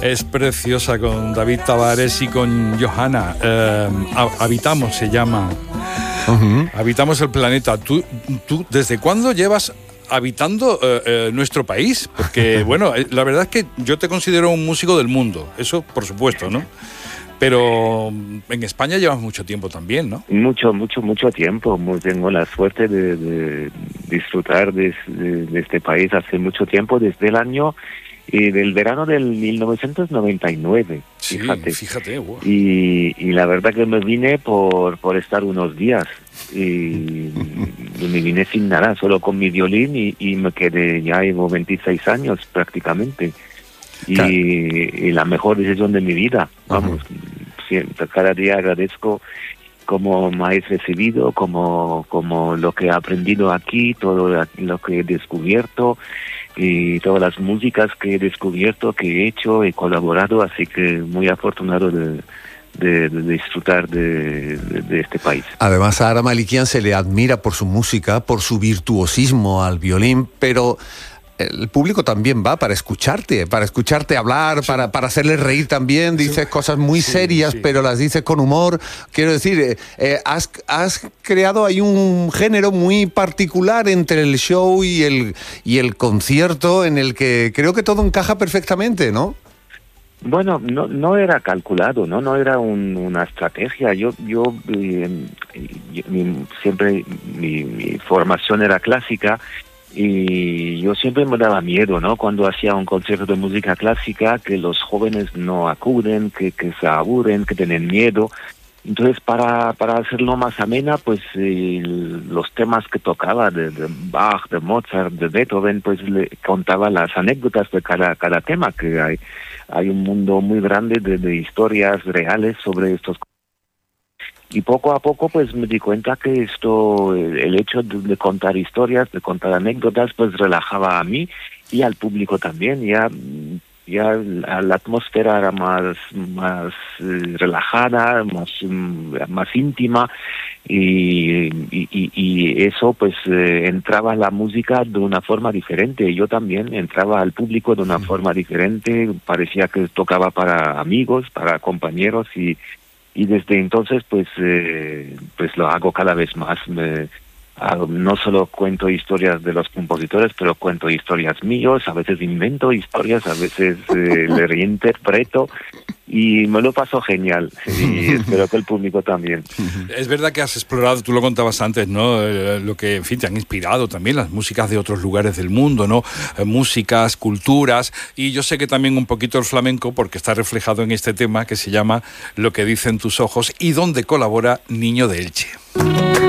Es preciosa, con David Tavares y con Johanna. Habitamos se llama. Uh-huh. Habitamos el planeta. ¿Tú desde cuándo llevas habitando nuestro país? Porque, bueno, la verdad es que yo te considero un músico del mundo. Eso, por supuesto, ¿no? Pero en España llevas mucho tiempo también, ¿no? Mucho tiempo. Tengo la suerte de disfrutar de este país hace mucho tiempo, desde el año del verano del 1999. Sí, fíjate. Wow. Y la verdad que me vine por estar unos días. Y me vine sin nada, solo con mi violín y me quedé, ya llevo 26 años prácticamente. Y la mejor decisión de mi vida, vamos, siempre, cada día agradezco cómo me habéis recibido, como lo que he aprendido aquí, todo lo que he descubierto y todas las músicas que he descubierto, que he hecho, he colaborado, así que muy afortunado de disfrutar de este país. Además, a Ara Malikian se le admira por su música, por su virtuosismo al violín, pero el público también va para escucharte hablar, sí, para hacerles reír también. Dices cosas muy serias, pero las dices con humor. Quiero decir, has creado ahí un género muy particular entre el show y el concierto, en el que creo que todo encaja perfectamente, ¿no? Bueno, no era calculado, no era una estrategia. Yo siempre mi formación era clásica. Y yo siempre me daba miedo, ¿no? Cuando hacía un concierto de música clásica, que los jóvenes no acuden, que se aburren, que tienen miedo. Entonces, para hacerlo más amena, pues los temas que tocaba de Bach, de Mozart, de Beethoven, pues le contaba las anécdotas de cada tema, que hay un mundo muy grande de historias reales sobre estos. Y poco a poco pues me di cuenta que el hecho de contar historias, de contar anécdotas, pues relajaba a mí y al público también. Ya la atmósfera era más relajada, más íntima, y eso pues entraba la música de una forma diferente. Yo también entraba al público de una forma diferente, parecía que tocaba para amigos, para compañeros, y desde entonces pues lo hago cada vez más. No solo cuento historias de los compositores, pero cuento historias mías, a veces invento historias, a veces le reinterpreto, y me lo paso genial, y espero que el público también. Es verdad que has explorado, tú lo contabas antes, ¿no? Lo que, en fin, te han inspirado también las músicas de otros lugares del mundo, ¿no? Músicas, culturas, y yo sé que también un poquito el flamenco, porque está reflejado en este tema que se llama Lo que dicen tus ojos, y donde colabora Niño de Elche.